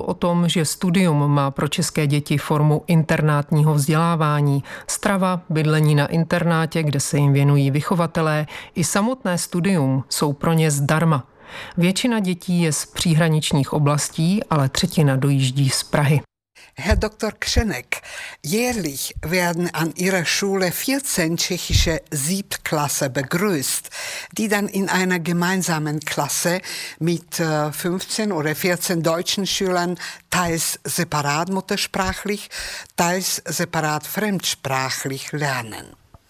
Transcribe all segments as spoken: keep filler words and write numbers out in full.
o tom, že studium má pro české děti formu internátního vzdělávání. Strava, bydlení na internátě, kde se jim věnují vychovatelé, i samotné studium jsou pro ně zdarma. Většina dětí je z příhraničních oblastí, ale třetina dojíždí z Prahy. Herr Doktor Křenek, jährlich werden an Ihrer Schule vierzehn tschechische Siebtklasse begrüßt, die dann in einer gemeinsamen Klasse mit fünfzehn oder vierzehn deutschen Schülern teils separat muttersprachlich, teils separat fremdsprachlich lernen.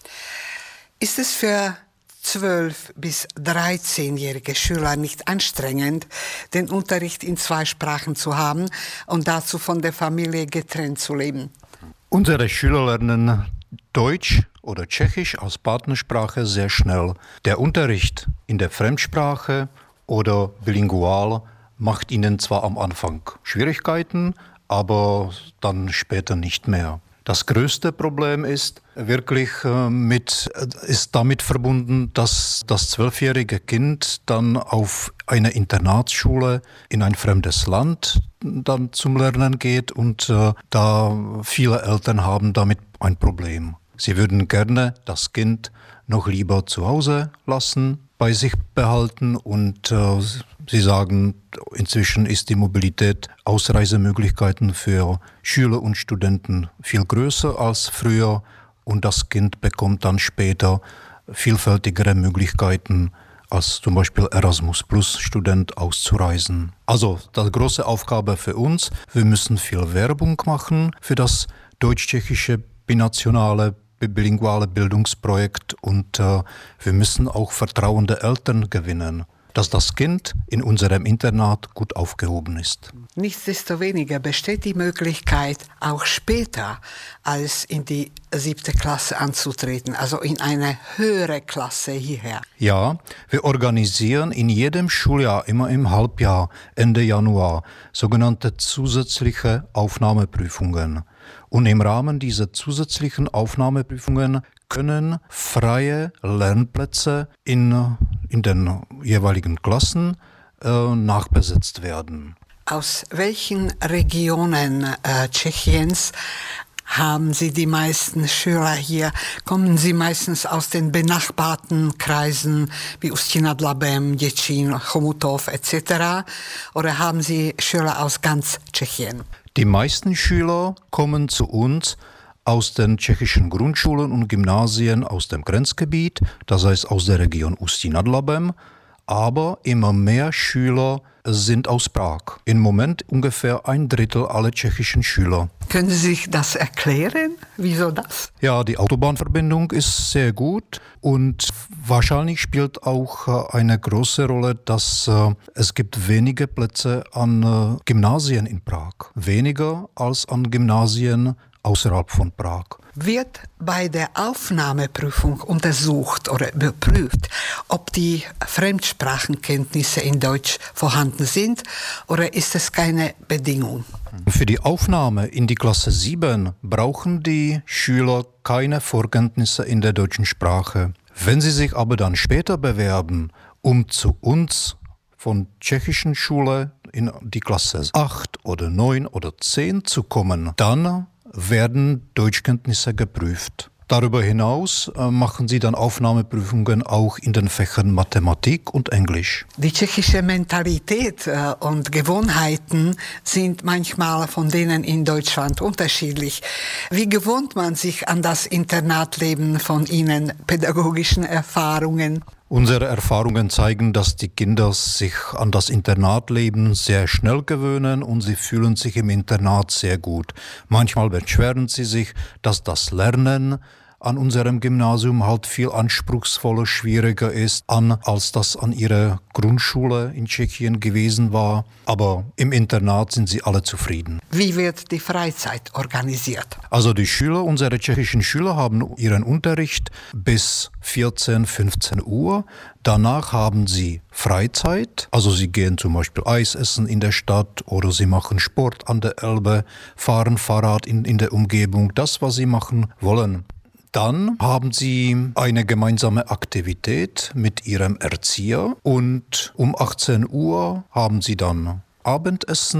Ist es für zwölf- bis dreizehnjährige Schüler nicht anstrengend, den Unterricht in zwei Sprachen zu haben und dazu von der Familie getrennt zu leben? Unsere Schüler lernen Deutsch oder Tschechisch als Partnersprache sehr schnell. Der Unterricht in der Fremdsprache oder bilingual macht ihnen zwar am Anfang Schwierigkeiten, aber dann später nicht mehr. Das größte Problem ist wirklich mit, ist damit verbunden, dass das zwölfjährige Kind dann auf eine Internatsschule in ein fremdes Land dann zum Lernen geht und äh, da viele Eltern haben damit ein Problem. Sie würden gerne das Kind noch lieber zu Hause lassen, bei sich behalten und äh, sie sagen, inzwischen ist die Mobilität, Ausreisemöglichkeiten für Schüler und Studenten viel größer als früher und das Kind bekommt dann später vielfältigere Möglichkeiten als zum Beispiel Erasmus-Plus-Student auszureisen. Also die große Aufgabe für uns, wir müssen viel Werbung machen für das deutsch-tschechische binationale bilinguale Bildungsprojekt und äh, wir müssen auch vertrauende Eltern gewinnen, dass das Kind in unserem Internat gut aufgehoben ist. Nichtsdestoweniger besteht die Möglichkeit, auch später als in die siebte Klasse anzutreten, also in eine höhere Klasse hierher. Ja, wir organisieren in jedem Schuljahr, immer im Halbjahr, Ende Januar, sogenannte zusätzliche Aufnahmeprüfungen. Und im Rahmen dieser zusätzlichen Aufnahmeprüfungen können freie Lernplätze in, in den jeweiligen Klassen äh, nachbesetzt werden. Aus welchen Regionen äh, Tschechiens haben Sie die meisten Schüler hier? Kommen Sie meistens aus den benachbarten Kreisen wie Ústí nad Labem, Děčín, Chomutov et cetera? Oder haben Sie Schüler aus ganz Tschechien? Die meisten Schüler kommen zu uns aus den tschechischen Grundschulen und Gymnasien aus dem Grenzgebiet, das heißt aus der Region Ústí nad Labem, aber immer mehr Schüler sind aus Prag. Im Moment ungefähr ein Drittel aller tschechischen Schüler. Können Sie sich das erklären? Wieso das? Ja, die Autobahnverbindung ist sehr gut und wahrscheinlich spielt auch eine große Rolle, dass äh, es gibt wenige Plätze an äh, Gymnasien in Prag. Weniger als an Gymnasien außerhalb von Prag. Wird bei der Aufnahmeprüfung untersucht oder überprüft, ob die Fremdsprachenkenntnisse in Deutsch vorhanden sind oder ist es keine Bedingung? Für die Aufnahme in die Klasse sieben brauchen die Schüler keine Vorkenntnisse in der deutschen Sprache. Wenn sie sich aber dann später bewerben, um zu uns von tschechischen Schule in die Klasse acht oder neun oder zehn zu kommen, dann werden Deutschkenntnisse geprüft. Darüber hinaus äh, machen sie dann Aufnahmeprüfungen auch in den Fächern Mathematik und Englisch. Die tschechische Mentalität äh, und Gewohnheiten sind manchmal von denen in Deutschland unterschiedlich. Wie gewohnt man sich an das Internatleben von Ihnen, pädagogischen Erfahrungen? Unsere Erfahrungen zeigen, dass die Kinder sich an das Internatleben sehr schnell gewöhnen und sie fühlen sich im Internat sehr gut. Manchmal beschweren sie sich, dass das Lernen an unserem Gymnasium halt viel anspruchsvoller, schwieriger ist, an, als das an ihrer Grundschule in Tschechien gewesen war. Aber im Internat sind sie alle zufrieden. Wie wird die Freizeit organisiert? Also die Schüler, unsere tschechischen Schüler haben ihren Unterricht bis vierzehn, fünfzehn Uhr. Danach haben sie Freizeit, also sie gehen zum Beispiel Eis essen in der Stadt oder sie machen Sport an der Elbe, fahren Fahrrad in, in der Umgebung, das, was sie machen wollen. Dann haben sie eine gemeinsame Aktivität mit ihrem Erzieher und um achtzehn Uhr haben sie dann Abendessen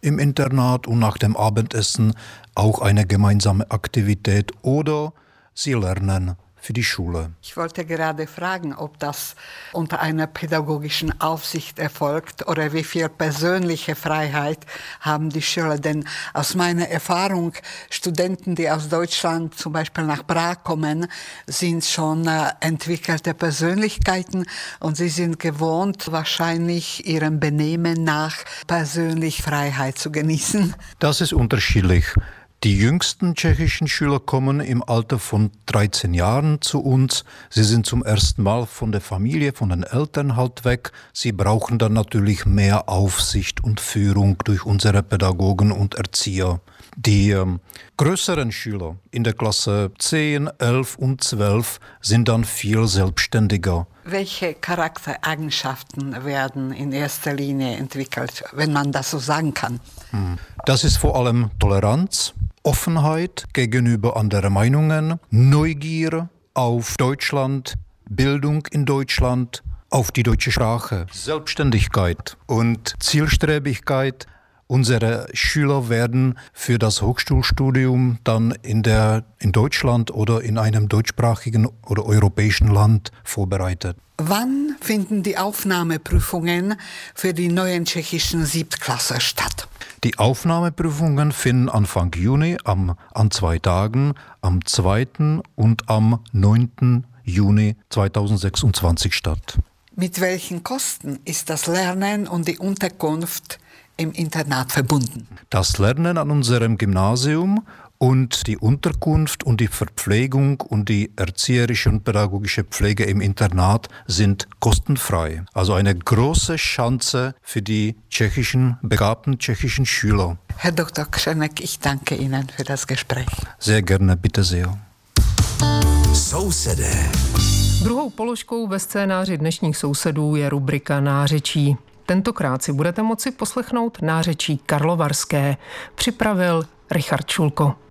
im Internat und nach dem Abendessen auch eine gemeinsame Aktivität oder sie lernen für die Schule. Ich wollte gerade fragen, ob das unter einer pädagogischen Aufsicht erfolgt oder wie viel persönliche Freiheit haben die Schüler. Denn aus meiner Erfahrung, Studenten, die aus Deutschland zum Beispiel nach Prag kommen, sind schon äh, entwickelte Persönlichkeiten und sie sind gewohnt, wahrscheinlich ihrem Benehmen nach persönlich Freiheit zu genießen. Das ist unterschiedlich. Die jüngsten tschechischen Schüler kommen im Alter von dreizehn Jahren zu uns. Sie sind zum ersten Mal von der Familie, von den Eltern halt weg. Sie brauchen dann natürlich mehr Aufsicht und Führung durch unsere Pädagogen und Erzieher. Die ähm, größeren Schüler in der Klasse zehn, elf und zwölf sind dann viel selbstständiger. Welche Charaktereigenschaften werden in erster Linie entwickelt, wenn man das so sagen kann? Das ist vor allem Toleranz, Offenheit gegenüber anderen Meinungen, Neugier auf Deutschland, Bildung in Deutschland, auf die deutsche Sprache, Selbstständigkeit und Zielstrebigkeit. Unsere Schüler werden für das Hochschulstudium dann in, der, in Deutschland oder in einem deutschsprachigen oder europäischen Land vorbereitet. Wann finden die Aufnahmeprüfungen für die neuen tschechischen Siebtklässler statt? Die Aufnahmeprüfungen finden Anfang Juni am, an zwei Tagen, am zweiten und am neunten Juni zweitausendsechsundzwanzig statt. Mit welchen Kosten ist das Lernen und die Unterkunft im Internat verbunden? Das Lernen an unserem Gymnasium und die Unterkunft und die Verpflegung und die erzieherische und pädagogische Pflege im Internat sind kostenfrei. Also eine große Chance für die tschechischen, begabten tschechischen Schüler. Herr Doktor Křenek, ich danke Ihnen für das Gespräch. Sehr gerne, bitte sehr. Sousedé. Druhou položkou ve scénáři dnešních sousedů je rubrika Nářečí. Tentokrát si budete moci poslechnout nářečí karlovarské. Připravil Richard Šulko.